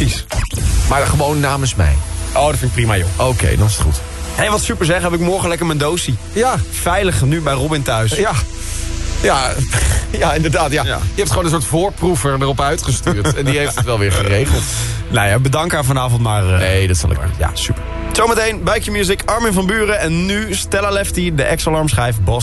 Precies. Maar gewoon namens mij. Oh, dat vind ik prima, joh. Oké, dan is het goed. Hé, wat super zeg. Heb ik morgen lekker mijn doosie. Ja. Veilig nu bij Robin thuis. Ja. Ja, ja, inderdaad. Ja. Ja. Je hebt gewoon een soort voorproever erop uitgestuurd. En die heeft het wel weer geregeld. Nou ja, bedank haar vanavond maar. Nee, dat zal ik niet. Ja, super. Zometeen, Buikje Music, Armin van Buuren. En nu Stella Lefty, de ex-alarmschijf, Boss.